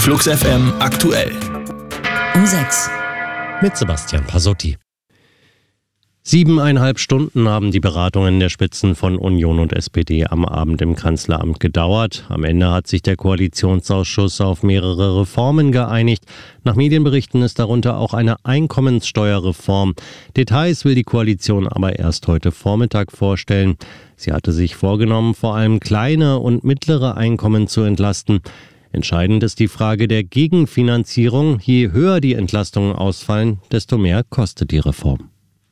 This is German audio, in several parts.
Flux FM aktuell. Um 6. Mit Sebastian Pasotti. 7,5 Stunden haben die Beratungen der Spitzen von Union und SPD am Abend im Kanzleramt gedauert. Am Ende hat sich der Koalitionsausschuss auf mehrere Reformen geeinigt. Nach Medienberichten ist darunter auch eine Einkommenssteuerreform. Details will die Koalition aber erst heute Vormittag vorstellen. Sie hatte sich vorgenommen, vor allem kleine und mittlere Einkommen zu entlasten. Entscheidend ist die Frage der Gegenfinanzierung. Je höher die Entlastungen ausfallen, desto mehr kostet die Reform.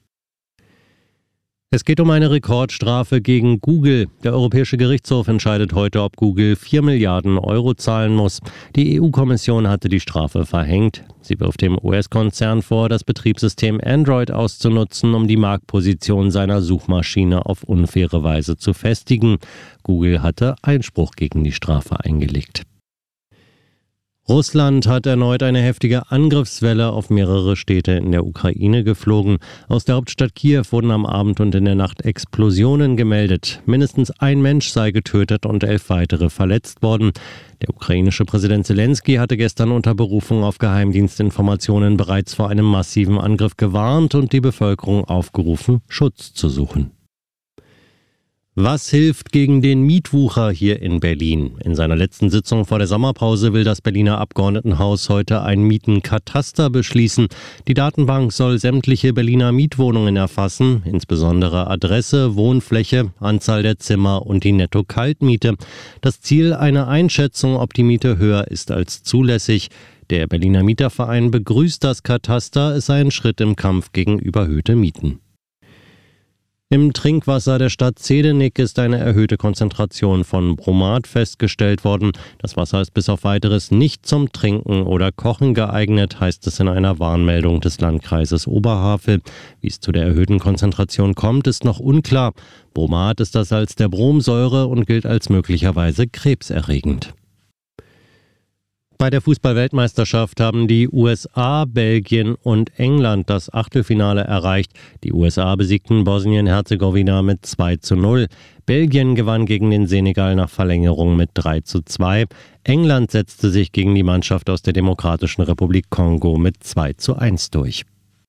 Es geht um eine Rekordstrafe gegen Google. Der Europäische Gerichtshof entscheidet heute, ob Google 4 Milliarden Euro zahlen muss. Die EU-Kommission hatte die Strafe verhängt. Sie wirft dem US-Konzern vor, das Betriebssystem Android auszunutzen, um die Marktposition seiner Suchmaschine auf unfaire Weise zu festigen. Google hatte Einspruch gegen die Strafe eingelegt. Russland hat erneut eine heftige Angriffswelle auf mehrere Städte in der Ukraine geflogen. Aus der Hauptstadt Kiew wurden am Abend und in der Nacht Explosionen gemeldet. Mindestens ein Mensch sei getötet und 11 weitere verletzt worden. Der ukrainische Präsident Zelensky hatte gestern unter Berufung auf Geheimdienstinformationen bereits vor einem massiven Angriff gewarnt und die Bevölkerung aufgerufen, Schutz zu suchen. Was hilft gegen den Mietwucher hier in Berlin? In seiner letzten Sitzung vor der Sommerpause will das Berliner Abgeordnetenhaus heute ein Mietenkataster beschließen. Die Datenbank soll sämtliche Berliner Mietwohnungen erfassen, insbesondere Adresse, Wohnfläche, Anzahl der Zimmer und die Netto-Kaltmiete. Das Ziel eine Einschätzung, ob die Miete höher ist als zulässig. Der Berliner Mieterverein begrüßt das Kataster, es sei ein Schritt im Kampf gegen überhöhte Mieten. Im Trinkwasser der Stadt Zehdenick ist eine erhöhte Konzentration von Bromat festgestellt worden. Das Wasser ist bis auf Weiteres nicht zum Trinken oder Kochen geeignet, heißt es in einer Warnmeldung des Landkreises Oberhavel. Wie es zu der erhöhten Konzentration kommt, ist noch unklar. Bromat ist das Salz der Bromsäure und gilt als möglicherweise krebserregend. Bei der Fußball-Weltmeisterschaft haben die USA, Belgien und England das Achtelfinale erreicht. Die USA besiegten Bosnien-Herzegowina mit 2:0. Belgien gewann gegen den Senegal nach Verlängerung mit 3:2. England setzte sich gegen die Mannschaft aus der Demokratischen Republik Kongo mit 2:1 durch.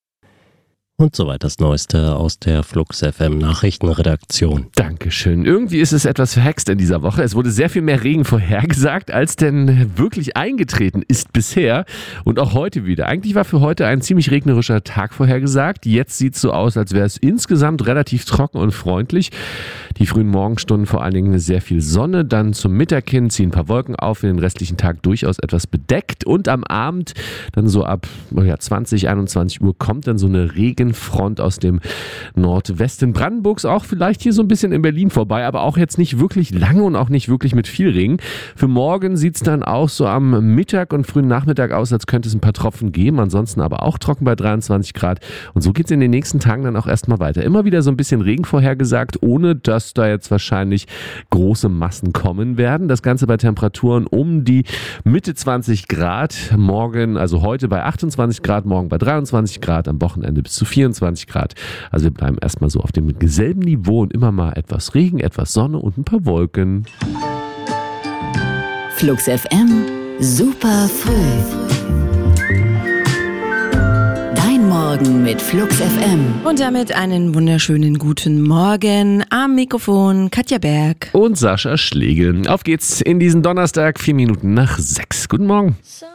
Und soweit das Neueste aus der Flux FM Nachrichtenredaktion. Dankeschön. Irgendwie ist es etwas verhext in dieser Woche. Es wurde sehr viel mehr Regen vorhergesagt, als denn wirklich eingetreten ist bisher. Und auch heute wieder. Eigentlich war für heute ein ziemlich regnerischer Tag vorhergesagt. Jetzt sieht es so aus, als wäre es insgesamt relativ trocken und freundlich. Die frühen Morgenstunden vor allen Dingen sehr viel Sonne. Dann zum Mittag hin ziehen ein paar Wolken auf. Für den restlichen Tag durchaus etwas bedeckt. Und am Abend, dann so ab 20, 21 Uhr, kommt dann so eine Regenfront aus dem Nordwesten Brandenburgs, auch vielleicht hier so ein bisschen in Berlin vorbei, aber auch jetzt nicht wirklich lange und auch nicht wirklich mit viel Regen. Für morgen sieht es dann auch so am Mittag und frühen Nachmittag aus, als könnte es ein paar Tropfen geben, ansonsten aber auch trocken bei 23 Grad. Und so geht es in den nächsten Tagen dann auch erstmal weiter. Immer wieder so ein bisschen Regen vorhergesagt, ohne dass da jetzt wahrscheinlich große Massen kommen werden. Das Ganze bei Temperaturen um die Mitte 20 Grad. Morgen, also heute bei 28 Grad, morgen bei 23 Grad, am Wochenende bis zu 24 Grad. Also wir bleiben erstmal so auf dem selben Niveau und immer mal etwas Regen, etwas Sonne und ein paar Wolken. Flux FM, super früh. Dein Morgen mit Flux FM. Und damit einen wunderschönen guten Morgen. Am Mikrofon Katja Berg. Und Sascha Schlegel. Auf geht's in diesen Donnerstag, 4 Minuten nach 6. Guten Morgen.